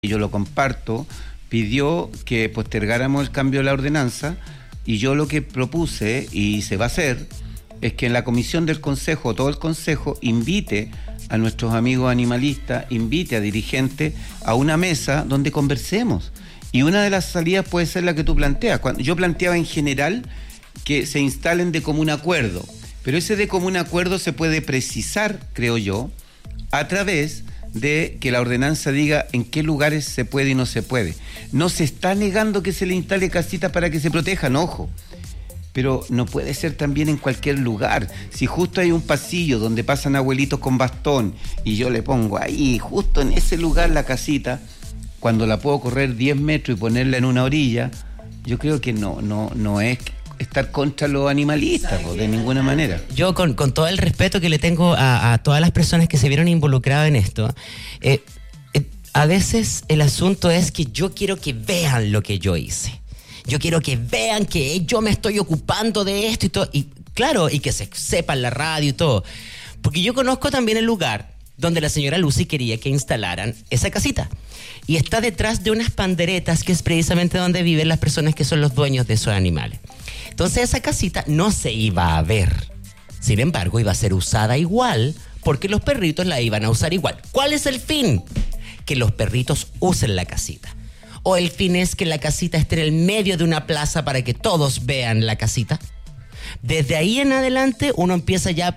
y yo lo comparto, pidió que postergáramos el cambio de la ordenanza, y yo lo que propuse, y se va a hacer, es que en la comisión del Consejo, todo el Consejo, invite a nuestros amigos animalistas, invite a dirigentes a una mesa donde conversemos. Y una de las salidas puede ser la que tú planteas. Yo planteaba en general que se instalen de común acuerdo, pero ese de común acuerdo se puede precisar, creo yo, a través de que la ordenanza diga en qué lugares se puede y no se puede. No se está negando que se le instale casitas para que se protejan, ojo, pero no puede ser también en cualquier lugar. Si justo hay un pasillo donde pasan abuelitos con bastón y yo le pongo ahí, justo en ese lugar la casita, cuando la puedo correr 10 metros y ponerla en una orilla, yo creo que no es estar contra los animalistas, de ninguna manera. Yo con todo el respeto que le tengo a todas las personas que se vieron involucradas en esto, a veces el asunto es que yo quiero que vean lo que yo hice. Yo quiero que vean que yo me estoy ocupando de esto y todo. Y claro, y que se sepa en la radio y todo. Porque yo conozco también el lugar donde la señora Lucy quería que instalaran esa casita. Y está detrás de unas panderetas, que es precisamente donde viven las personas que son los dueños de esos animales. Entonces esa casita no se iba a ver. Sin embargo, iba a ser usada igual, porque los perritos la iban a usar igual. ¿Cuál es el fin? Que los perritos usen la casita. ¿O el fin es que la casita esté en el medio de una plaza para que todos vean la casita? Desde ahí en adelante uno empieza ya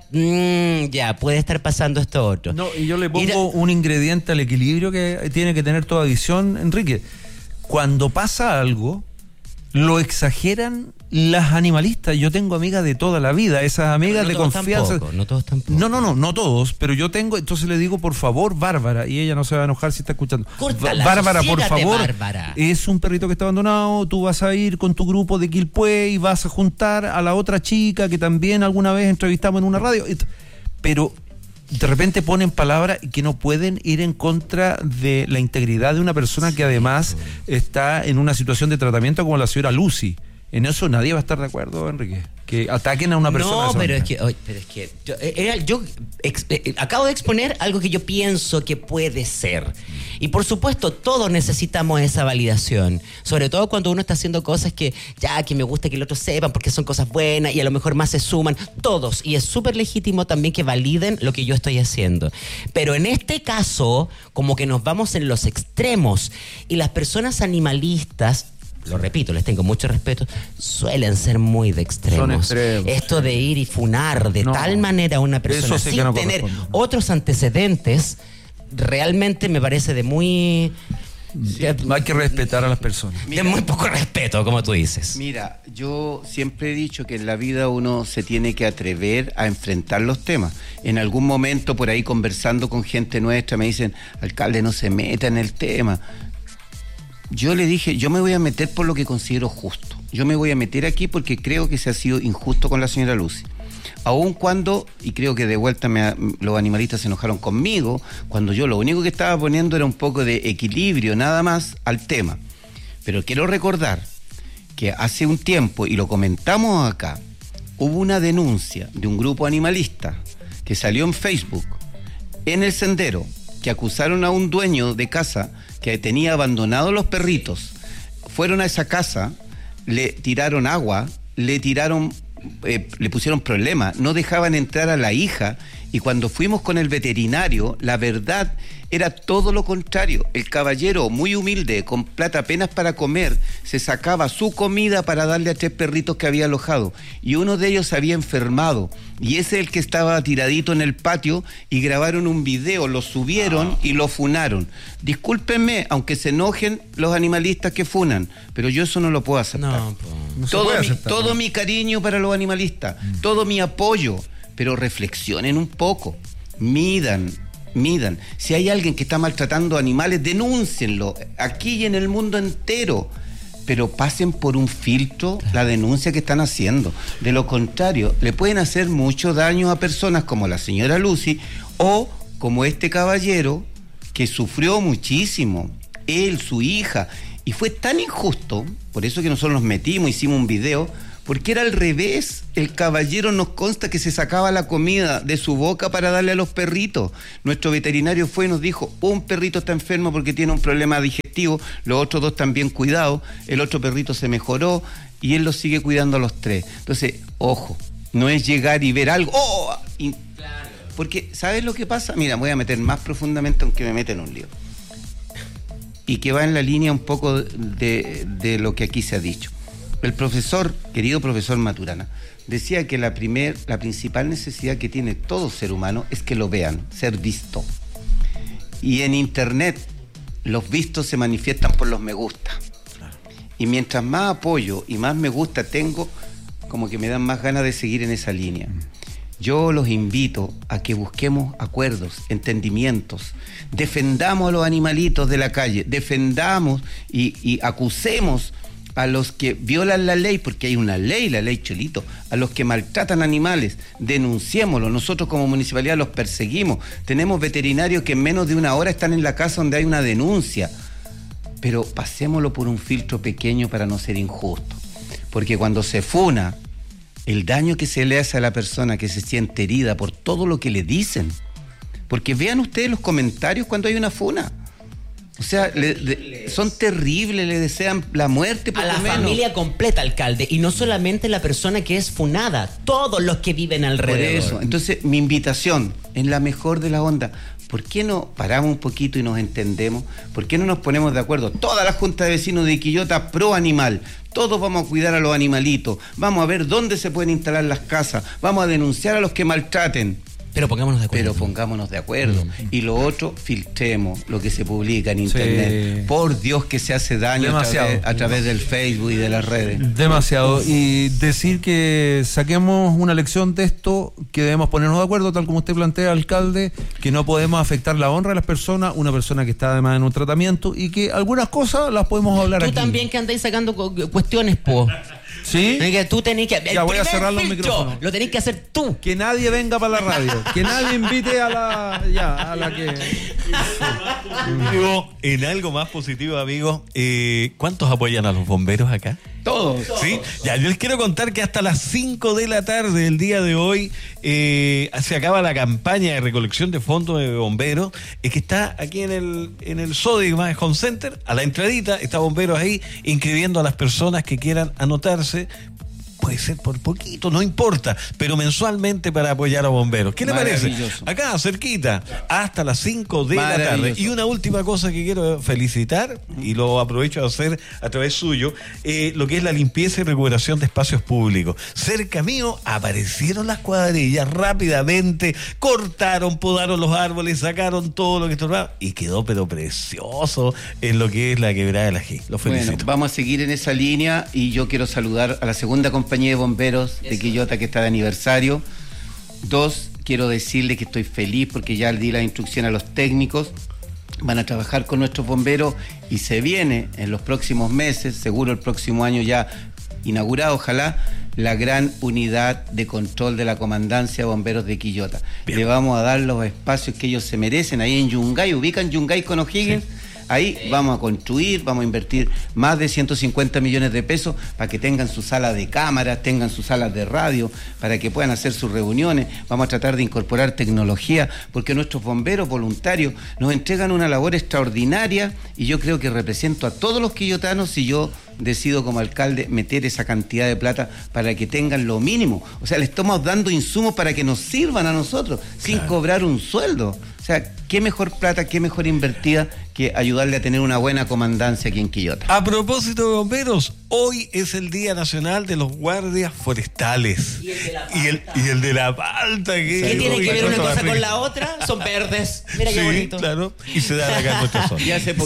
puede estar pasando esto otro. No, y yo le pongo un ingrediente al equilibrio que tiene que tener toda visión, Enrique. Cuando pasa algo, lo exageran las animalistas. Yo tengo amigas de toda la vida, esas amigas de confianza. No todos tampoco. No todos, pero yo tengo, entonces le digo, por favor, Bárbara, y ella no se va a enojar si está escuchando. Bárbara, por favor, Bárbara. Es un perrito que está abandonado, tú vas a ir con tu grupo de Quilpué y vas a juntar a la otra chica que también alguna vez entrevistamos en una radio, pero de repente ponen palabras que no pueden ir en contra de la integridad de una persona que además está en una situación de tratamiento como la señora Lucy. En eso nadie va a estar de acuerdo, Enrique. Que ataquen a una persona. No, pero es que yo acabo de exponer algo que yo pienso que puede ser. Y por supuesto, todos necesitamos esa validación. Sobre todo cuando uno está haciendo cosas que me gusta que los otros sepan porque son cosas buenas y a lo mejor más se suman. Todos. Y es súper legítimo también que validen lo que yo estoy haciendo. Pero en este caso, como que nos vamos en los extremos. Y las personas animalistas, lo repito, les tengo mucho respeto, suelen ser muy de extremos. Son extremos. Esto de ir y funar de tal manera a una persona sí sin tener otros antecedentes, realmente me parece de muy... Sí, hay que respetar a las personas. De muy poco respeto, como tú dices. Mira, yo siempre he dicho que en la vida uno se tiene que atrever a enfrentar los temas. En algún momento, por ahí conversando con gente nuestra, me dicen, alcalde, no se meta en el tema. Yo le dije, yo me voy a meter por lo que considero justo. Yo me voy a meter aquí porque creo que se ha sido injusto con la señora Lucy. Aun cuando, y creo que de vuelta los animalistas se enojaron conmigo, cuando yo lo único que estaba poniendo era un poco de equilibrio, nada más, al tema. Pero quiero recordar que hace un tiempo, y lo comentamos acá, hubo una denuncia de un grupo animalista que salió en Facebook, en El Sendero, que acusaron a un dueño de casa que tenía abandonados los perritos. Fueron a esa casa, le tiraron agua, le pusieron problemas, no dejaban entrar a la hija, y cuando fuimos con el veterinario, la verdad era todo lo contrario. El caballero, muy humilde, con plata apenas para comer, se sacaba su comida para darle a 3 perritos que había alojado, y uno de ellos se había enfermado, y ese es el que estaba tiradito en el patio, y grabaron un video, lo subieron y lo funaron. Discúlpenme, aunque se enojen los animalistas que funan, pero yo eso no lo puedo aceptar. Todo mi cariño para los animalistas, todo mi apoyo, pero reflexionen un poco, midan. Si hay alguien que está maltratando animales, denúncienlo, aquí y en el mundo entero, pero pasen por un filtro la denuncia que están haciendo. De lo contrario, le pueden hacer mucho daño a personas como la señora Lucy o como este caballero que sufrió muchísimo, él, su hija, y fue tan injusto, por eso que nosotros nos metimos, hicimos un video, porque era al revés. El caballero nos consta que se sacaba la comida de su boca para darle a los perritos. Nuestro veterinario fue y nos dijo, un perrito está enfermo porque tiene un problema digestivo, los otros 2 también cuidados, el otro perrito se mejoró y él los sigue cuidando a los 3. Entonces, ojo, no es llegar y ver algo, porque ¿sabes lo que pasa? Mira, voy a meter más profundamente aunque me meta en un lío. Y que va en la línea un poco de lo que aquí se ha dicho. El querido profesor Maturana, decía que la principal necesidad que tiene todo ser humano es que lo vean, ser visto. Y en internet los vistos se manifiestan por los me gusta. Y mientras más apoyo y más me gusta tengo, como que me dan más ganas de seguir en esa línea. Yo los invito a que busquemos acuerdos, entendimientos, defendamos a los animalitos de la calle, defendamos y acusemos a los que violan la ley, porque hay una ley, la ley Cholito, a los que maltratan animales, denunciémoslo. Nosotros como municipalidad los perseguimos. Tenemos veterinarios que en menos de 1 hora están en la casa donde hay una denuncia. Pero pasémoslo por un filtro pequeño para no ser injusto. Porque cuando se funa, el daño que se le hace a la persona que se siente herida por todo lo que le dicen. Porque vean ustedes los comentarios cuando hay una funa. O sea, son terribles, le desean la muerte por a la familia completa, alcalde, y no solamente la persona que es funada, todos los que viven alrededor. Por eso, entonces mi invitación, en la mejor de la onda, ¿por qué no paramos un poquito y nos entendemos? ¿Por qué no nos ponemos de acuerdo? Toda la Junta de Vecinos de Quillota pro animal, todos vamos a cuidar a los animalitos, vamos a ver dónde se pueden instalar las casas, vamos a denunciar a los que maltraten. Pero pongámonos de acuerdo. Y lo otro, filtremos lo que se publica en internet. Sí. Por Dios que se hace daño a través del Facebook y de las redes. Demasiado. Y decir que saquemos una lección de esto, que debemos ponernos de acuerdo, tal como usted plantea, alcalde, que no podemos afectar la honra de las personas, una persona que está además en un tratamiento, y que algunas cosas las podemos hablar aquí. Tú también que andáis sacando cuestiones, po. ¿Sí? Que tú tenés que... Ya voy a cerrar los micrófonos. Lo tenés que hacer tú. Que nadie venga para la radio. Que nadie invite a la que... Digo, en algo más positivo, amigos, ¿cuántos apoyan a los bomberos acá? Todos. ¿Sí? Ya, yo les quiero contar que hasta las 5 de la tarde del día de hoy se acaba la campaña de recolección de fondos de bomberos, que está aquí en el Sodimac Home Center, a la entradita, está bomberos ahí inscribiendo a las personas que quieran anotarse. Puede ser por poquito, no importa, pero mensualmente para apoyar a bomberos. ¿Qué le parece? Acá, cerquita, hasta las 5 de la tarde. Y una última cosa que quiero felicitar, y lo aprovecho de hacer a través suyo, lo que es la limpieza y recuperación de espacios públicos. Cerca mío aparecieron las cuadrillas rápidamente, cortaron, podaron los árboles, sacaron todo lo que estorbaba y quedó pero precioso en lo que es la quebrada de la G. Lo felicito. Bueno, vamos a seguir en esa línea y yo quiero saludar a la segunda compañía de bomberos de Quillota que está de aniversario. 2, quiero decirle que estoy feliz porque ya di la instrucción a los técnicos, van a trabajar con nuestros bomberos y se viene en los próximos meses, seguro el próximo año ya inaugurado, ojalá, la gran unidad de control de la Comandancia de Bomberos de Quillota. Bien. Le vamos a dar los espacios que ellos se merecen ahí en Yungay, ubican Yungay con O'Higgins. Sí. Ahí vamos a construir, vamos a invertir más de 150 millones de pesos para que tengan su sala de cámaras, tengan sus salas de radio, para que puedan hacer sus reuniones. Vamos a tratar de incorporar tecnología, porque nuestros bomberos voluntarios nos entregan una labor extraordinaria y yo creo que represento a todos los quillotanos si yo decido como alcalde meter esa cantidad de plata para que tengan lo mínimo. O sea, le estamos dando insumos para que nos sirvan a nosotros, sin cobrar un sueldo. O sea, qué mejor plata, qué mejor invertida que ayudarle a tener una buena comandancia aquí en Quillota. A propósito de bomberos, hoy es el Día Nacional de los Guardias Forestales. Y el de la palta. ¿Qué tiene que ver una cosa con la otra? Son verdes. Mira qué bonito. Claro. Y se dan acá en nuestra zona. Y hace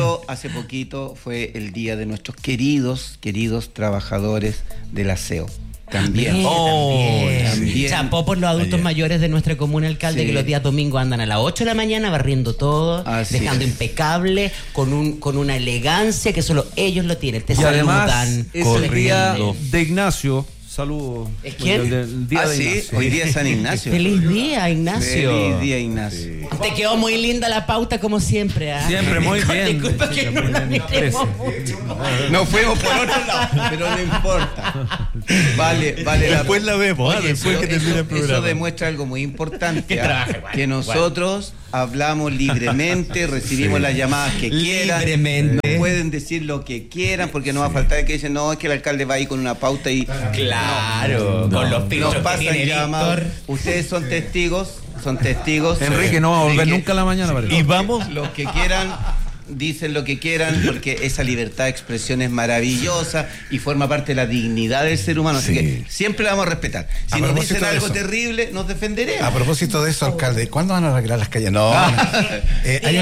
poquito fue el día de nuestros queridos trabajadores del aseo. También. También. Chapó por los adultos mayores de nuestra comuna, alcalde, sí, que los días domingos andan a las 8 de la mañana barriendo todo, dejando impecable, con una elegancia que solo ellos lo tienen. Y además es el día de Ignacio, Saludos. ¿Es quién? El día de sí, Ignacio. hoy día es San Ignacio. Feliz día, Ignacio. Feliz día, Ignacio. Te quedó muy linda la pauta como siempre. ¿Ah? Siempre muy bien. Disculpa que no la miremos mucho. No fuimos por otro lado, pero no importa. Vale la Después la vemos, Oye, después que termine el programa. Eso demuestra algo muy importante, Que trabaje, que nosotros hablamos libremente, recibimos las llamadas que quieran, Libremente. nos pueden decir lo que quieran, porque no va a faltar el que dicen, no, es que el alcalde va ahí con una pauta y Claro, con los filtros nos que pasan tiene llamadas. Víctor. Ustedes son testigos. Enrique no va a volver de que nunca a la mañana, parece. Y vamos. Los que quieran, dicen lo que quieran, porque esa libertad de expresión es maravillosa y forma parte de la dignidad del ser humano. Así que siempre la vamos a respetar. Si nos dicen algo terrible, nos defenderemos. A propósito de eso, alcalde, ¿cuándo van a arreglar las calles? No. Hay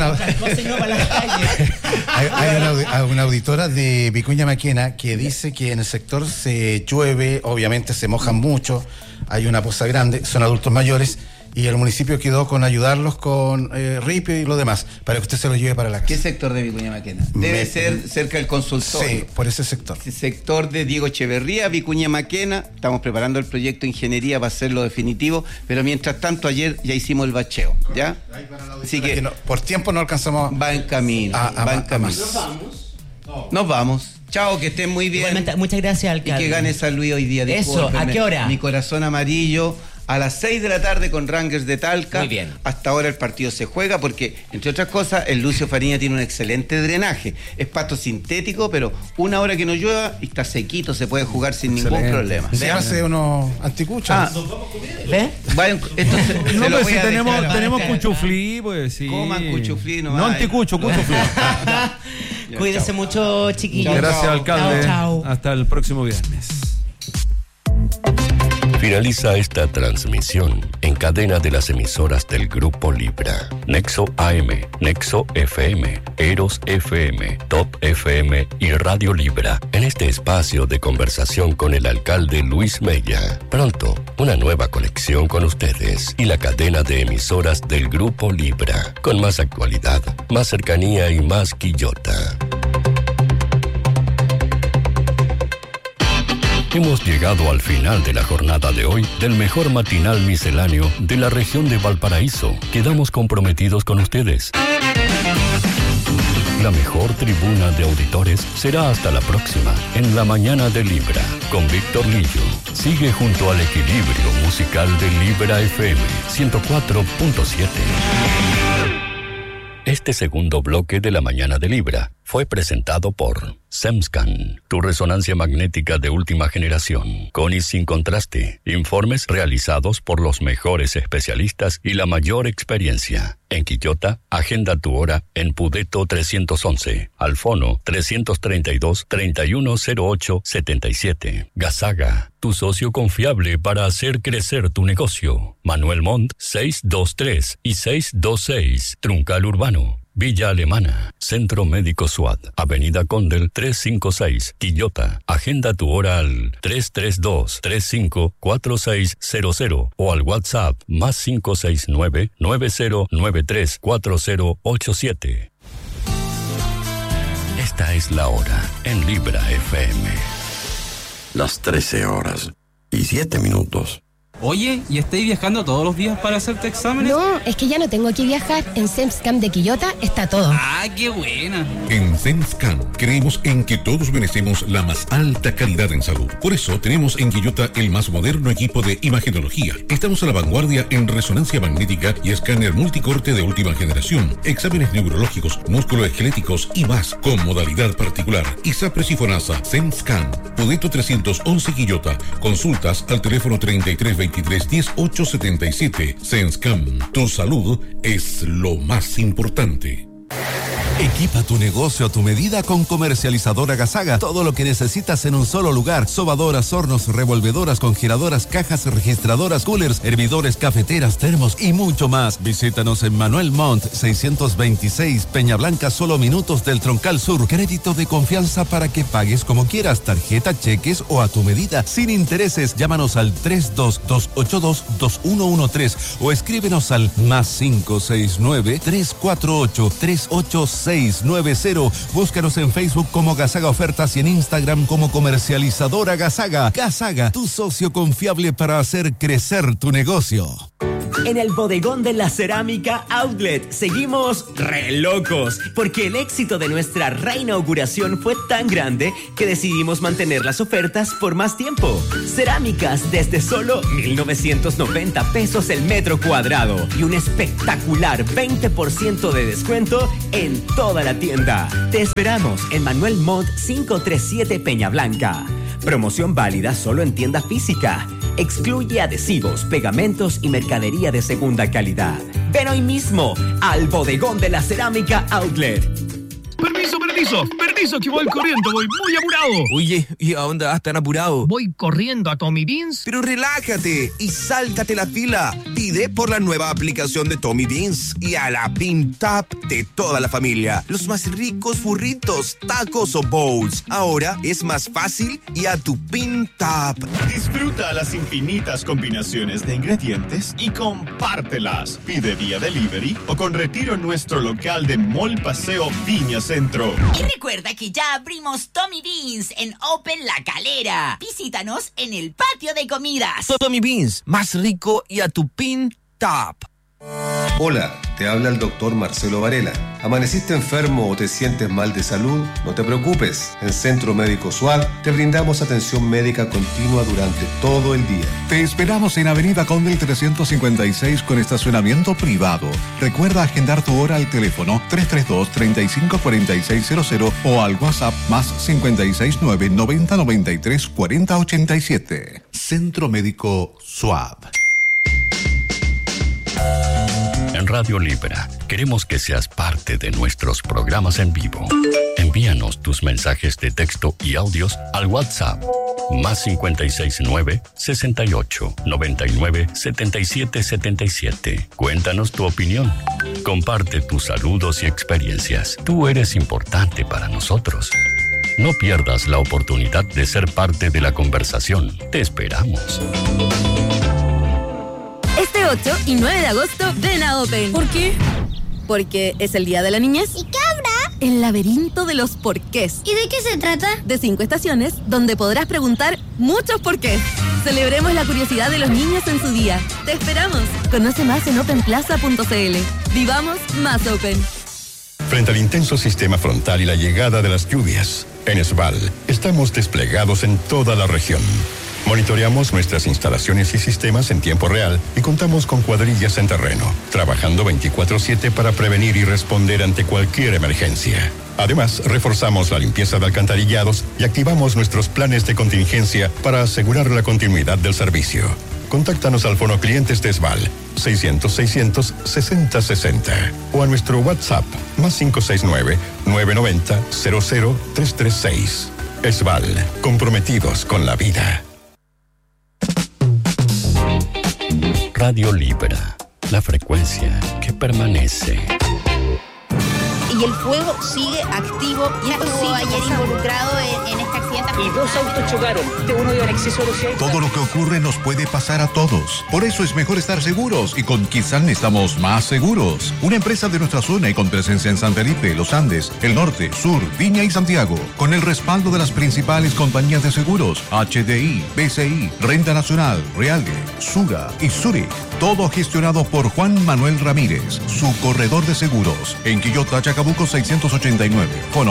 una auditora de Vicuña Maquena que dice que en el sector se llueve, obviamente se mojan mucho, hay una poza grande, son adultos mayores y el municipio quedó con ayudarlos con ripio y lo demás, para que usted se lo lleve para la casa. ¿Qué sector de Vicuña Maquena? Debe ser cerca del consultorio. Sí, por ese sector. Sector de Diego Echeverría, Vicuña Maquena. Estamos preparando el proyecto de ingeniería para hacerlo definitivo, pero mientras tanto ayer ya hicimos el bacheo, ¿ya? Así que por tiempo no alcanzamos. va en camino. Va en camino. Nos vamos. Chao, que estén muy bien. Igualmente, muchas gracias, Y alcalde. que gane San Luis hoy día. Eso, ¿a Discúlpenme. qué hora? Mi corazón amarillo. A las 6 de la tarde con Rangers de Talca. Muy bien. Hasta ahora el partido se juega porque, entre otras cosas, el Lucio Fariña tiene un excelente drenaje. Es pasto sintético, pero una hora que no llueva y está sequito, se puede jugar sin ningún problema. Se hace unos anticuchos. ¿Ve? Vayan, esto se No, lo pues voy si a tenemos dejar. cuchuflí, pues sí. Coman cuchuflí nomás. No anticucho, cuchuflí. Cuídese chao. mucho, chiquillos. Gracias, Chao. alcalde. Chao. Hasta el próximo viernes. Finaliza esta transmisión en cadena de las emisoras del Grupo Libra. Nexo AM, Nexo FM, Eros FM, Top FM y Radio Libra. En este espacio de conversación con el alcalde Luis Mella. Pronto, una nueva conexión con ustedes y la cadena de emisoras del Grupo Libra. Con más actualidad, más cercanía y más Quillota. Hemos llegado al final de la jornada de hoy del mejor matinal misceláneo de la región de Valparaíso. Quedamos comprometidos con ustedes. La mejor tribuna de auditores será hasta la próxima, en la mañana de Libra, con Víctor Lillo. Sigue junto al equilibrio musical de Libra FM 104.7. Este segundo bloque de la mañana de Libra fue presentado por SEMSCAN, tu resonancia magnética de última generación, con y sin contraste. Informes realizados por los mejores especialistas y la mayor experiencia. En Quillota, agenda tu hora en Pudeto 311, al fono 332-3108-77. Gazaga, tu socio confiable para hacer crecer tu negocio. Manuel Montt 623 y 626, Truncal Urbano. Villa Alemana, Centro Médico SWAT, Avenida Condel 356, Quillota. Agenda tu hora al 332-354600 o al WhatsApp más 569-9093-4087. Esta es la hora en Libra FM. Las 13 horas y 7 minutos. Oye, ¿y estáis viajando todos los días para hacerte exámenes? No, es que ya no tengo que viajar. En SEMSCAM de Quillota está todo. ¡Ah, qué buena! En SEMSCAM creemos en que todos merecemos la más alta calidad en salud. Por eso tenemos en Quillota el más moderno equipo de imagenología. Estamos a la vanguardia en resonancia magnética y escáner multicorte de última generación, exámenes neurológicos, musculoesqueléticos y más, con modalidad particular. ISAPRES y FONASA, SEMSCAM, Pudeto 311 Quillota. Consultas al teléfono 3323-1877. SEMSCAM, tu salud es lo más importante. Equipa tu negocio a tu medida con Comercializadora Gazaga. Todo lo que necesitas en un solo lugar. Sobadoras, hornos, revolvedoras, congeladoras, cajas registradoras, coolers, hervidores, cafeteras, termos y mucho más. Visítanos en Manuel Montt 626, Peña Blanca, solo minutos del Troncal Sur. Crédito de confianza para que pagues como quieras. Tarjeta, cheques o a tu medida. Sin intereses. Llámanos al 322822113 o escríbenos al más 569-348-386. 3690. Búscanos en Facebook como Gasaga Ofertas y en Instagram como Comercializadora Gasaga. Gasaga, tu socio confiable para hacer crecer tu negocio. En el bodegón de la Cerámica Outlet seguimos re locos, porque el éxito de nuestra reinauguración fue tan grande que decidimos mantener las ofertas por más tiempo. Cerámicas desde solo 1,990 pesos el metro cuadrado y un espectacular 20% de descuento en toda la tienda. Te esperamos en Manuel Montt 537 Peña Blanca. Promoción válida solo en tienda física. Excluye adhesivos, pegamentos y mercadería de segunda calidad. Ven hoy mismo al bodegón de la Cerámica Outlet. Permiso, que voy corriendo, voy muy apurado. Oye, ¿y a dónde vas tan apurado? Voy corriendo a Tommy Beans. Pero relájate y sáltate la fila. Pide por la nueva aplicación de Tommy Beans y a la Pin Tap de toda la familia. Los más ricos burritos, tacos o bowls. Ahora es más fácil y a tu Pin Tap. Disfruta las infinitas combinaciones de ingredientes y compártelas. Pide vía delivery o con retiro en nuestro local de Mall Paseo Viña Centro. Y recuerda que ya abrimos Tommy Beans en Open La Calera. Visítanos en el patio de comidas. Tommy Beans, más rico y a tu Pin Tap. Hola, te habla el doctor Marcelo Varela. ¿Amaneciste enfermo o te sientes mal de salud? No te preocupes. En Centro Médico SUAB te brindamos atención médica continua durante todo el día. Te esperamos en Avenida Conde 356 con estacionamiento privado. Recuerda agendar tu hora al teléfono 332-354600 o al WhatsApp más 569 90 93 40 87. Centro Médico SUAB. En Radio Libra queremos que seas parte de nuestros programas en vivo. Envíanos tus mensajes de texto y audios al WhatsApp más 569 68 99 77 77. Cuéntanos tu opinión. Comparte tus saludos y experiencias. Tú eres importante para nosotros. No pierdas la oportunidad de ser parte de la conversación. Te esperamos. Este 8 y 9 de agosto, ven a Open. ¿Por qué? Porque es el Día de la Niñez. ¿Y qué habrá? El laberinto de los porqués. ¿Y de qué se trata? De 5 estaciones, donde podrás preguntar muchos porqués. Celebremos la curiosidad de los niños en su día. Te esperamos. Conoce más en openplaza.cl. Vivamos más Open. Frente al intenso sistema frontal y la llegada de las lluvias, en Esval estamos desplegados en toda la región. Monitoreamos nuestras instalaciones y sistemas en tiempo real y contamos con cuadrillas en terreno, trabajando 24/7 para prevenir y responder ante cualquier emergencia. Además, reforzamos la limpieza de alcantarillados y activamos nuestros planes de contingencia para asegurar la continuidad del servicio. Contáctanos al Fono Clientes de Esval 600-600-6060 o a nuestro WhatsApp más 569-990-00336. Esval, comprometidos con la vida. Radio Libra, la frecuencia que permanece. Y el fuego sigue activo. Ya estuvo ayer involucrado en este accidente. Y 2 autos chocaron. Uno iba en exceso de velocidad. Todo lo que ocurre nos puede pasar a todos. Por eso es mejor estar seguros. Y con Kizan estamos más seguros. Una empresa de nuestra zona y con presencia en San Felipe, Los Andes, el Norte, Sur, Viña y Santiago. Con el respaldo de las principales compañías de seguros. HDI, BCI, Renta Nacional, Realge, Sura y Zurich. Todo gestionado por Juan Manuel Ramírez, su corredor de seguros. En Quillota, Chacabuco 689. Fono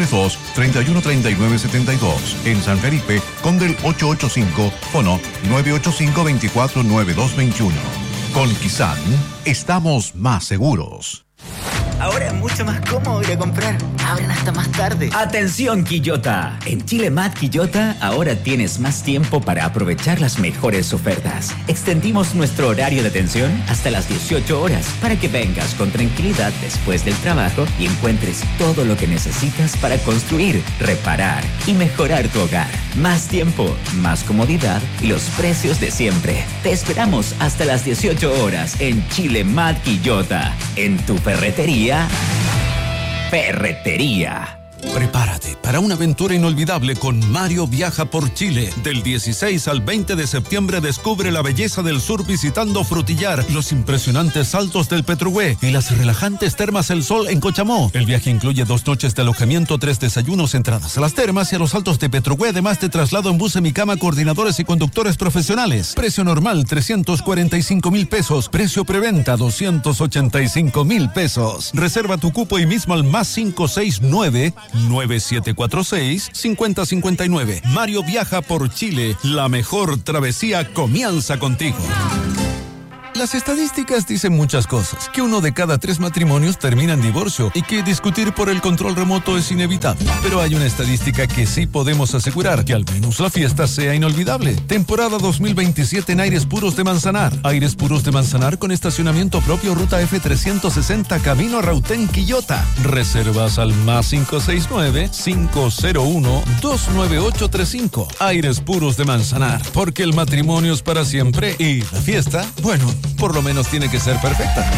332-313972. En San Felipe, Condel 885. Fono 985-249221. Con Kizan, estamos más seguros. Ahora es mucho más cómodo ir a comprar. Abren hasta más tarde. ¡Atención, Quillota! En Chile Mat Quillota ahora tienes más tiempo para aprovechar las mejores ofertas. Extendimos nuestro horario de atención hasta las 18 horas para que vengas con tranquilidad después del trabajo y encuentres todo lo que necesitas para construir, reparar y mejorar tu hogar. Más tiempo, más comodidad y los precios de siempre. Te esperamos hasta las 18 horas en Chile Mat Quillota. En tu ferretería. Prepárate para una aventura inolvidable con Mario Viaja por Chile. Del 16 al 20 de septiembre descubre la belleza del sur visitando Frutillar, los impresionantes saltos del Petrugué y las relajantes termas El Sol en Cochamó. El viaje incluye 2 noches de alojamiento, 3 desayunos, entradas a las termas y a los saltos de Petrugué, además de traslado en bus Semicama, coordinadores y conductores profesionales. Precio normal 345,000 pesos, precio preventa 285,000 pesos. Reserva tu cupo y mismo al más 569-9746-5059. Mario Viaja por Chile. La mejor travesía comienza contigo. Las estadísticas dicen muchas cosas, que 1 de cada 3 matrimonios termina en divorcio y que discutir por el control remoto es inevitable. Pero hay una estadística que sí podemos asegurar, que al menos la fiesta sea inolvidable. Temporada 2027 en Aires Puros de Manzanar. Aires Puros de Manzanar con estacionamiento propio, ruta F360, camino a Rautén, Quillota. Reservas al más 569-501-29835. Aires Puros de Manzanar, porque el matrimonio es para siempre y la fiesta, bueno, por lo menos tiene que ser perfecta.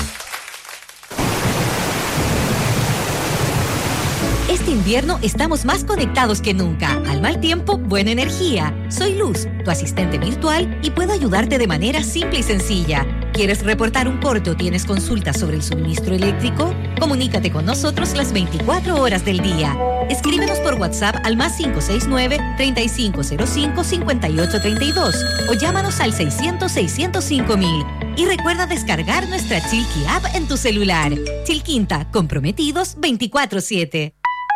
Este invierno estamos más conectados que nunca. Al mal tiempo, buena energía. Soy Luz, tu asistente virtual, y puedo ayudarte de manera simple y sencilla. ¿Quieres reportar un corte o tienes consultas sobre el suministro eléctrico? Comunícate con nosotros las 24 horas del día. Escríbenos por WhatsApp al más 569-3505-5832 o llámanos al 600-605-000. Y recuerda descargar nuestra Chilqui App en tu celular. Chilquinta, comprometidos 24/7.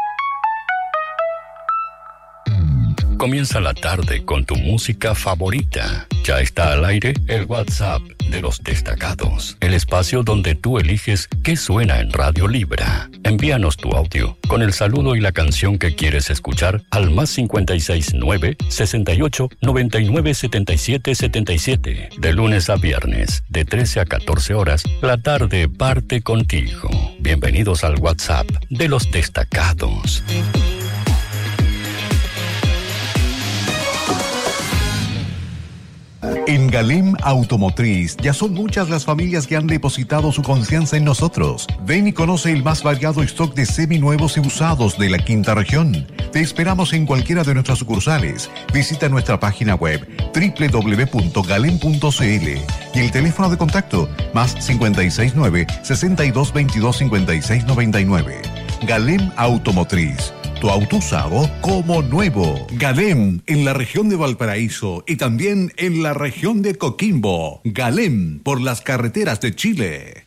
Comienza la tarde con tu música favorita. Ya está al aire el WhatsApp de los destacados, el espacio donde tú eliges qué suena en Radio Libra. Envíanos tu audio con el saludo y la canción que quieres escuchar al más 569-68-99-77-77. De lunes a viernes, de 13 a 14 horas, la tarde parte contigo. Bienvenidos al WhatsApp de los destacados. En Galem Automotriz ya son muchas las familias que han depositado su confianza en nosotros. Ven y conoce el más variado stock de seminuevos y usados de la quinta región. Te esperamos en cualquiera de nuestras sucursales. Visita nuestra página web www.galem.cl y el teléfono de contacto más 569-6222-5699. Galem Automotriz. Tu auto usado como nuevo. Galem en la región de Valparaíso y también en la región de Coquimbo. Galem por las carreteras de Chile.